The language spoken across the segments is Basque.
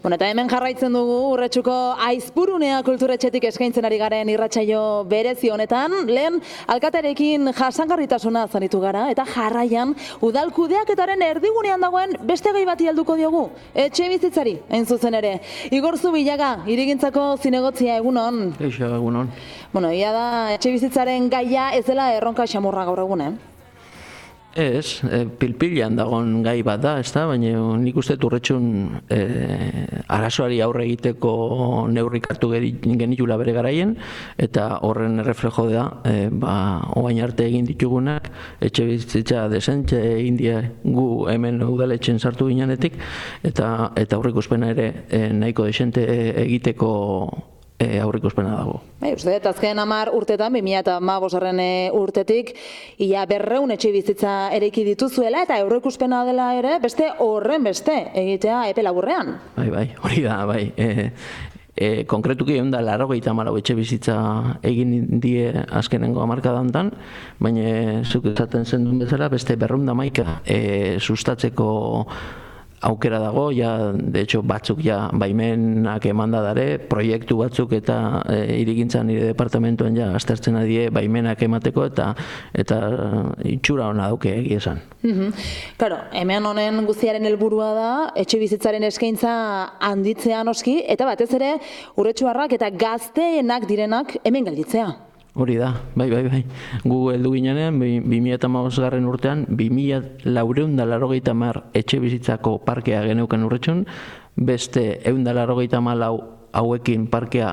Bueno, eta hemen jarraitzen dugu Urretxuko Aizpurunea kulturetxetik eskaintzen ari garen irratsaio berezi honetan. Lehen alkatearekin jasangarritasuna zanitu gara eta jarraian udal kudeaketaren erdigunean dagoen beste gai bati helduko diogu. Etxe bizitzari, hain zuzen ere. Igor Zubillaga, Hirigintzako zinegotzia, egunon. Eixo, egunon. Bueno, ia da etxe bizitzaren gaia ez dela erronka xamurra gaur egun, Ez, pilpilean dagoen gai bat da, ezta? Baina nik uste Urretxun arazoari aurre egiteko neurrik hartu genitula bere garaien, eta horren erreflejo da, oain arte egin ditugunak, etxe bizitza desentxe india gu hemen udaletxen sartu ginenetik, eta aurrikuspena ere nahiko desente egiteko aurrikuspena dago. Uste, azken 10 urtetan, 2015 urtetik, ia 200 etxe bizitza eraiki dituzuela, eta aurrikuspena dela ere, beste horren beste egitea epe laburrean. Bai, hori da, bai. Konkretuki 184 etxe bizitza egin die azkenengo hamarkada hontan, baina zuk esaten zendun bezala, beste 211 sustatzeko aukera dago, de hecho batzuk baimenak emanda dare, proiektu batzuk eta Hirigintzan nire departamentoan aztertzen adie baimenak emateko eta itxura hona dauke egia esan. Claro, hemen honen guztiaren helburua da, etxe bizitzaren eskaintza handitzea noski, eta batez ere urretxuarrak eta gazteenak direnak hemen gelditzea. Hori da, bai. Gu heldu ginenean, 2015 urtean, 2480 etxe bizitzako parkea geneuken Urretxun, beste 184 hauekin parkea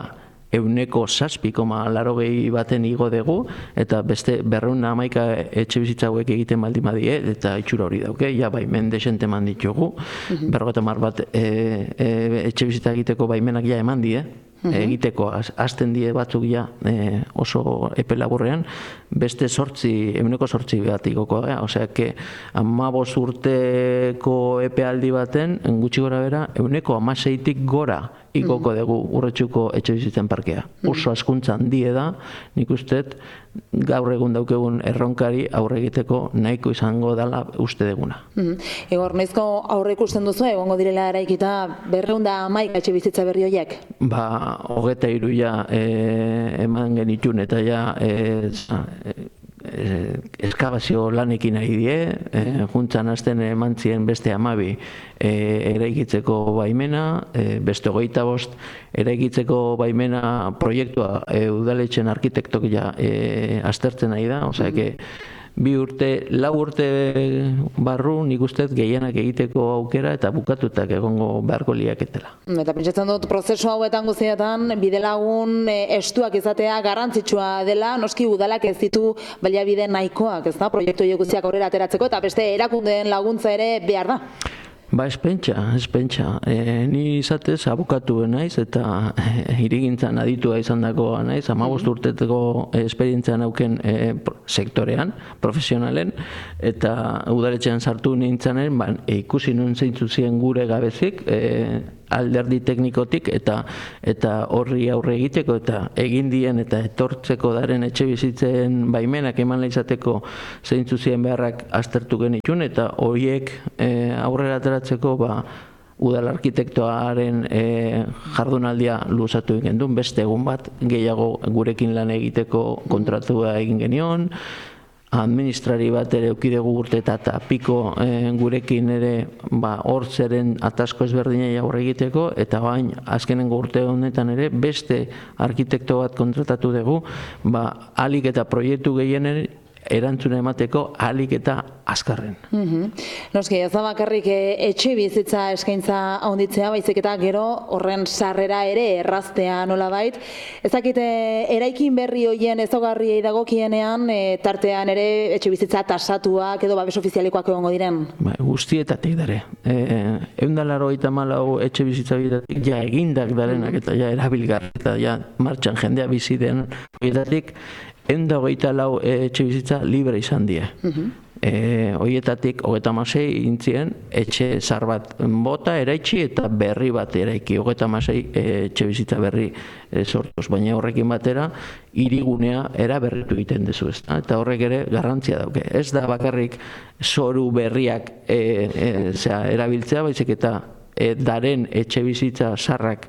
107,80 baten igo dugu, eta beste 211 etxe bizitza hauek egiten baldin badie, eta itxura hori dauke, baimen desente eman ditugu, 50 bat etxe bizitza egiteko baimenak eman die, egiteko hasten die batzuk oso epe laburrean, beste 8 bat igoko, osea, 15 urteko epealdi baten, gutxi gora bera, 16tik gora igoko dugu Urretxuko etxe bizitzen parkea. Oso askuntza handie da, nik usteet, gaur egun daukegun erronkari aurre egiteko nahiko izango dela uste deguna. Igor, noizko aurre ikusten duzu, egongo direla eraikita 211 etxe bizitza berri horiek? 23 eman genitun eta eskabazio lanekin nahi die, juntzan hasten eman ziren beste 12 eraikitzeko baimena, beste 25 eraikitzeko baimena proiektua udaletxen arkitektok aztertzen nahi da, osea, 4 urte barru nik uste gehienak egiteko aukera eta bukatutak egongo beharko liaketela. Eta pentsatzen dut prozesu hauetan guztietan bidelagun estuak izatea garrantzitsua dela, noski udalak ez ditu baliabide nahikoak, ez da, proiektu guztiak aurrera ateratzeko eta beste erakundeen laguntza ere behar da. Ez pentsa. Ni izatez abokatu naiz eta Hirigintzan aditua izan dagoa naiz, 15 urteteko esperientzia nauken sektorean, profesionalen, eta udaletxean sartu nintzanen, ikusi nuen zeintzu ziren gure gabezik, alderdi teknikotik eta horri aurre egiteko eta egin dien eta etortzeko daren etxe bizitzen baimenak eman izateko zeintzu ziren beharrak aztertu genitun eta horiek aurrera ateratzeko udal arkitektoaren jardunaldia luzatu egin duen, beste egun bat gehiago gurekin lan egiteko kontratua egin genion, administrari bat ere eukidegu urte eta piko gurekin ere hor zeren atasko ezberdinei aurre egiteko, eta bain azkenengo urte honetan ere beste arkitekto bat kontratatu dugu, alik eta proiektu gehienen erantzuna emateko alik eta azkarren. Noski, ez da bakarrik etxe bizitza eskaintza handitzea, baizik eta gero horren sarrera ere erraztea nolabait. Ezakite, eraikin berri hoien ezaugarriei dagokienean, tartean ere etxe bizitza tasatuak edo babes ofizialikoak egongo diren? Guztietatik dare. 184 etxe bizitza bidatik egindak darenak eta erabilgar eta martxan jendea bizi den horietatik 124 etxe bizitza libre izan die. Horietatik 36 intzien etxe zar bat bota eraitsi eta berri bat eraiki. 36 etxe bizitza berri sortuz, baina horrekin batera hirigunea eraberritu egiten duzu, eta horrek ere garrantzia dauke. Ez da bakarrik zoru berriak erabiltzea, baizik eta daren etxe bizitza sarrak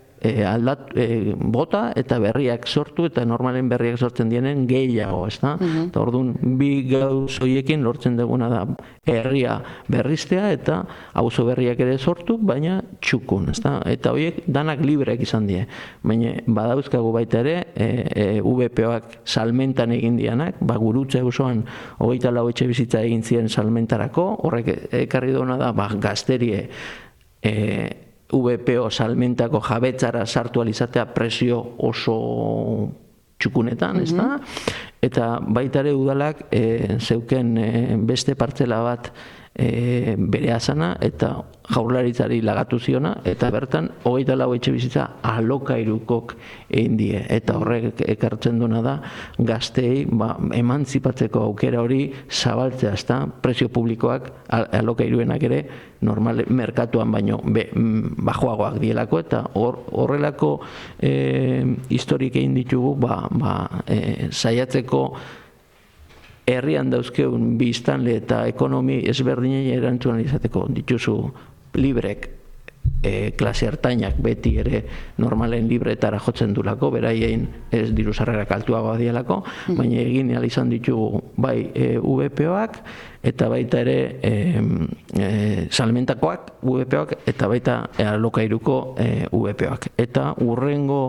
bota eta berriak sortu, eta normalen berriak sortzen dienen gehiago, ezta? Eta orduan, bi gauz horiekin lortzen duguna da herria berriztea eta auzo berriak ere sortu, baina txukun, ezta? Eta horiek danak libreak izan die. Baina badauzkagu baita ere, VPOak salmentan egin dianak, gurutze osoan 24 etxe bizitza egin ziren salmentarako, horrek ekarri duena da, gazterie VPO salmentako jabetzara sartu alizatea presio oso txukunetan, ezta? Eta baita ere udalak zeuken beste partzela bat bere azana eta Jaurlaritzari lagatu ziona, eta bertan 24 etxe bizitza alokairukok egin die, eta horrek ekartzen duena da gazteei emantzipatzeko aukera hori zabaltzea, ezta? Prezio publikoak alokairuenak ere normal merkatuan baino bajoagoak dielako, eta horrelako historik egin ditugu saiatzeko herrian dauzkeun biztanle eta ekonomi ezberdinei erantzun izateko. Dituzu librek, klase hartainak beti ere normalen libretara jotzen dulako, beraien ez diru sarrerak altuagoa dielako, baina egin ahal izan ditugu bai VPOak eta baita ere salmentakoak VPOak eta baita alokairuko VPOak. Eta urrengo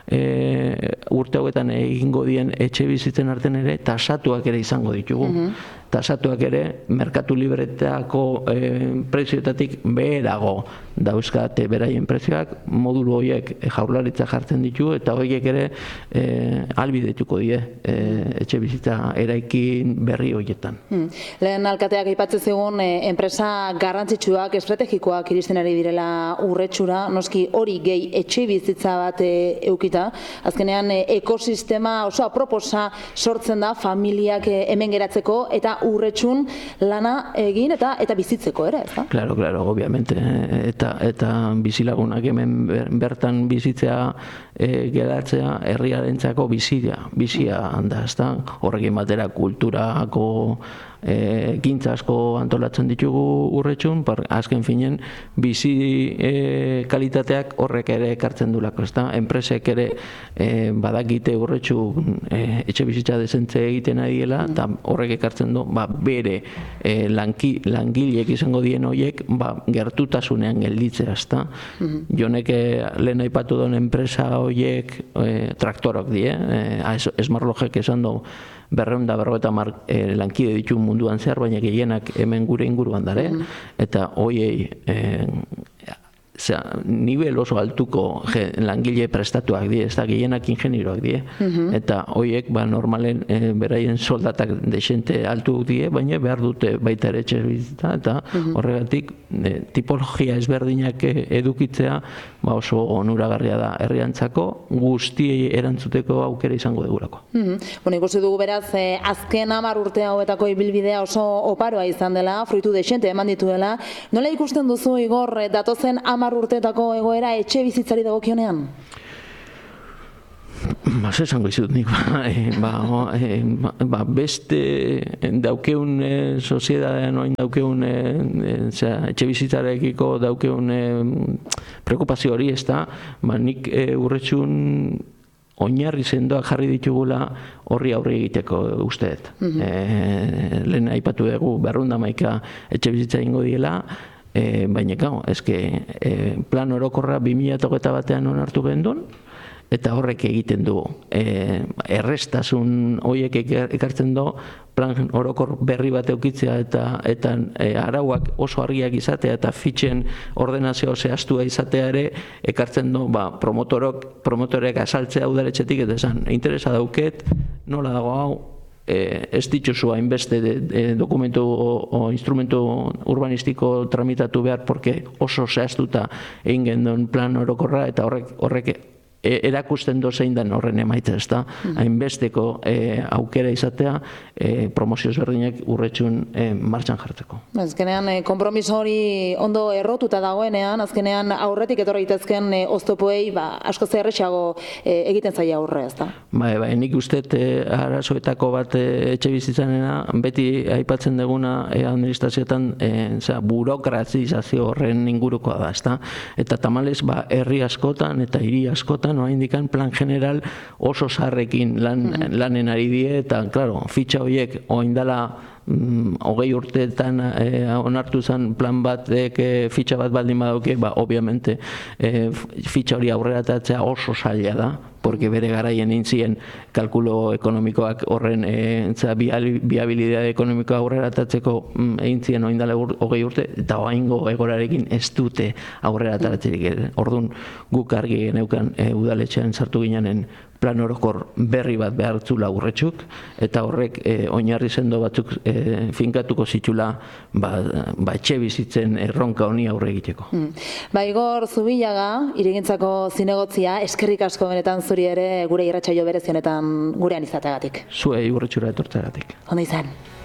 urte hauetan egingo dien etxe bizitzen artean ere tasatuak ere izango ditugu. Tasatuak ere merkatu libretako prezioetatik beherago dauzkate beraien prezioak, modulu horiek Jaurlaritza jartzen ditu, eta horiek ere ahalbidetuko die etxe bizitza eraikin berri horietan. Lehen alkateak aipatzen zigun enpresa garrantzitsuak, estrategikoak iristen ari direla Urretxura, noski hori gehi etxe bizitza bat eukita, azkenean ekosistema oso aproposa sortzen da familiak hemen geratzeko eta Urretxun lana egin eta bizitzeko ere, ezta? Claro, obviamente. Eta bizilagunak hemen bertan bizitzea geratzea herriarentzako bizia da, ezta? Horrekin batera kulturako gintza asko antolatzen ditugu Urretxun, azken finen bizi kalitateak horrek ere ekartzen dulako, ezta? Enpresek ere badakite Urretxun etxe bizitza dezentze egiten ari dela, eta horrek ekartzen du bere langileek izango dien horiek gertutasunean gelditzea, ezta? Jonek lehen aipatu duen enpresa horiek traktorok die, Esmarlogek esan du 250 lankide ditu munduan zehar, baina gehienak hemen gure inguruan dare, eta hoiei nivel oso altuko langile prestatuak die, ez da gehienak ingenieroak die, eta hoiek normalen beraien soldatak desente altu die, baina behar dute baita ere etxe bizitza, eta horregatik tipologia ezberdinak edukitzea oso onuragarria da herriantzako, guztiei erantzuteko aukera izango dugulako. Ikusi dugu beraz, azken 10 urte hauetako ibilbidea oso oparoa izan dela, fruitu desente eman dituela. Nola ikusten duzu, Igor, datozen 10 urteetako egoera etxe bizitzari dagokionean? Esango izut nik, beste daukeun soziedadean oin daukeun etxe bizitzarekiko daukeun preokupazio hori, ez da, nik Urretxun oinarri sendoak jarri ditugula horri aurre egiteko usteet. Lehen aipatu dugu 211 etxe bizitza ingo diela, baina plan orokorra 2021 onartu gendun, eta horrek egiten du errestasun horiek ekartzen du plan orokor berri bat eukitzea eta arauak oso argiak izatea eta fitxen ordenazio zehaztua izatea ere ekartzen du promotorek asaltzea udaletxetik eta esan interesa dauket, nola dago hau, ez dituzu hainbeste dokumentu o instrumentu urbanistiko tramitatu behar porque oso zehaztuta egin genduen plan orokorra eta horrek erakusten zein den horren emaitza, ez da? Hainbesteko aukera izatea promozio ezberdinak urretxun martxan jartzeko. Azkenean, konpromiso hori ondo errotuta dagoenean, azkenean aurretik etorri daitezken oztopoei askoz errazago egiten zaila aurre, ez da? Bai, nik uste arazoetako bat etxe bizitzanena, beti aipatzen duguna administrazioetan burokratizazio horren ingurukoa da, ez da? Eta tamalez, herri askotan eta hiri askotan, oraindikan plan general oso zaharrekin lanen ari die, eta, klaro, fitxa horiek oindala 20 urteetan onartu zen plan batek fitxa bat baldin badauke, obviamente fitxa hori aurreratatzea oso zaila da, porque bere garaien intzien kalkulo ekonomikoak horren viabilidade ekonomikoa aurreratatzeko eintzien oindala 20 urte, eta oaingo egorarekin ez dute aurreratatzerik. Orduan guk argi geneukan udaletxean sartu ginenen plan orokor berri bat behartzula urretxuk, eta horrek oinarri sendo batzuk finkatuko zitula etxe bizitzen erronka honi aurre egiteko. Igor Zubillaga, Hirigintzako zinegotzia, eskerrik asko benetan zuri ere gure irratsaio berezi honetan gurean izateagatik. Zuei urretxura etortzeagatik. Ondo izan.